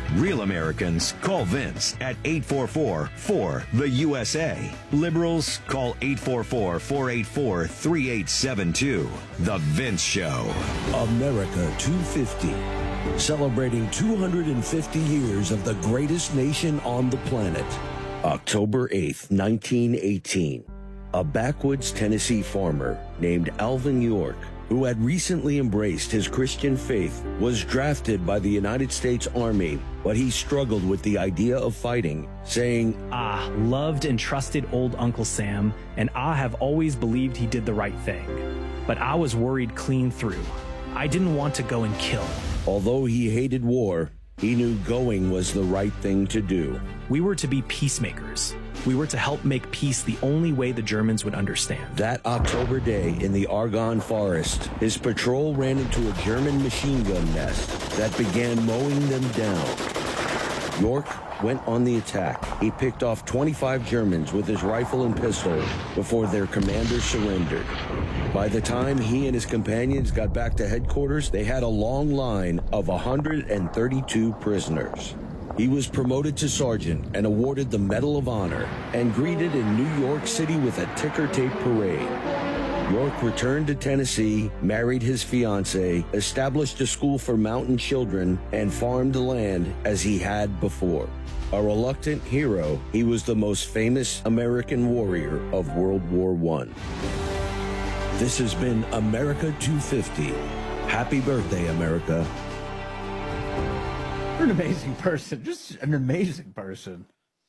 Real Americans call Vince at 844-4-THE-USA. Liberals call 844-484-3872. The Vince Show. America 250. Celebrating 250 years of the greatest nation on the planet. October 8th, 1918. A backwoods Tennessee farmer named Alvin York, who had recently embraced his Christian faith, was drafted by the United States Army, but he struggled with the idea of fighting, saying, Loved and trusted old Uncle Sam, and I have always believed he did the right thing. But I was worried clean through. I didn't want to go and kill. Although he hated war, he knew going was the right thing to do. We were to be peacemakers. We were to help make peace the only way the Germans would understand. That October day in the Argonne Forest, his patrol ran into a German machine gun nest that began mowing them down. York went on the attack. He picked off 25 Germans with his rifle and pistol before their commander surrendered. By the time he and his companions got back to headquarters, they had a long line of 132 prisoners. He was promoted to sergeant and awarded the Medal of Honor and greeted in New York City with a ticker tape parade. York returned to Tennessee, married his fiancée, established a school for mountain children, and farmed land as he had before. A reluctant hero, he was the most famous American warrior of World War I. This has been America 250. Happy birthday, America. You're an amazing person. Just an amazing person.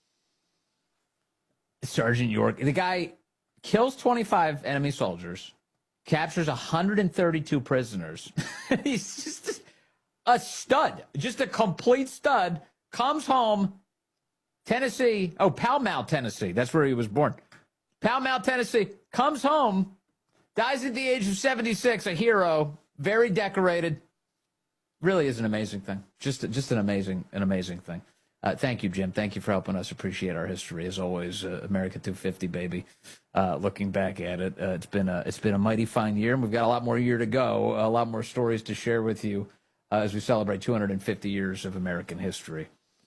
Sergeant York. The guy kills 25 enemy soldiers, captures 132 prisoners. He's just a stud. Just a complete stud. Comes home, Tennessee. Oh, Pall Mall, Tennessee. That's where he was born. Pall Mall, Tennessee. Comes home, dies at the age of 76, a hero, very decorated. Really is an amazing thing. Just an amazing thing. Thank you, Jim. Thank you for helping us appreciate our history. As always, America 250, baby. Looking back at it, it's been a mighty fine year, and we've got a lot more year to go. A lot more stories to share with you as we celebrate 250 years of American history.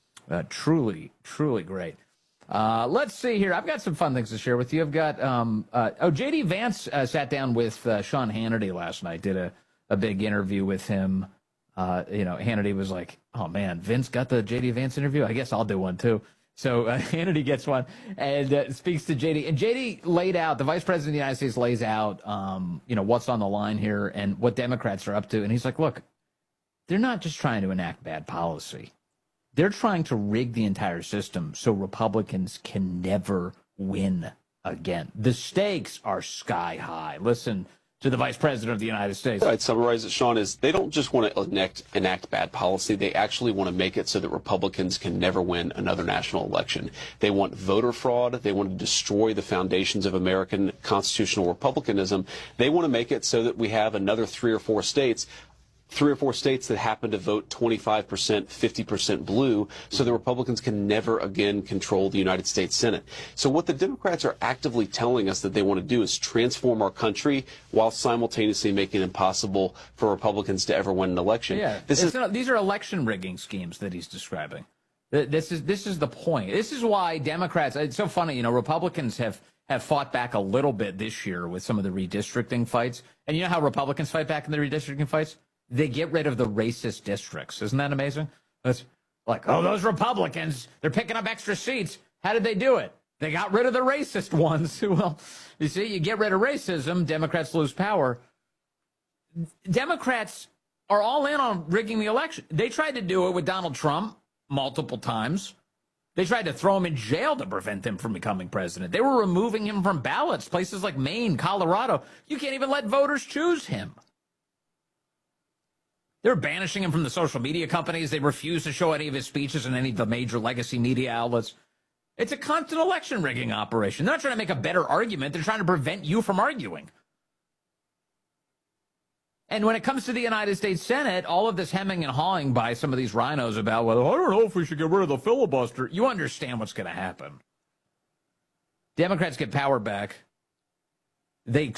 Truly great. Let's see here. I've got some fun things to share with you. I've got J.D. Vance sat down with Sean Hannity last night. Did a big interview with him. Hannity was like, oh, man, Vince got the J.D. Vance interview? I guess I'll do one, too. So Hannity gets one and speaks to J.D. And J.D. laid out, the Vice President of the United States lays out, what's on the line here and what Democrats are up to. And he's like, look, they're not just trying to enact bad policy. They're trying to rig the entire system so Republicans can never win again. The stakes are sky high. Listen to the Vice President of the United States. I'd summarize it, Sean, is they don't just want to enact bad policy. They actually want to make it so that Republicans can never win another national election. They want voter fraud. They want to destroy the foundations of American constitutional republicanism. They want to make it so that we have another three or four states that happen to vote 25%, 50% blue, so the Republicans can never again control the United States Senate. So what the Democrats are actively telling us that they want to do is transform our country while simultaneously making it impossible for Republicans to ever win an election. Yeah, these are election rigging schemes that he's describing. This is the point. This is why Democrats, it's so funny, Republicans have fought back a little bit this year with some of the redistricting fights. And you know how Republicans fight back in the redistricting fights? They get rid of the racist districts. Isn't that amazing? That's like, oh, those Republicans, they're picking up extra seats. How did they do it? They got rid of the racist ones. Well, you see, you get rid of racism, Democrats lose power. Democrats are all in on rigging the election. They tried to do it with Donald Trump multiple times. They tried to throw him in jail to prevent him from becoming president. They were removing him from ballots, places like Maine, Colorado. You can't even let voters choose him. They're banishing him from the social media companies. They refuse to show any of his speeches in any of the major legacy media outlets. It's a constant election rigging operation. They're not trying to make a better argument. They're trying to prevent you from arguing. And when it comes to the United States Senate, all of this hemming and hawing by some of these rhinos about, well, I don't know if we should get rid of the filibuster. You understand what's going to happen. Democrats get power back. They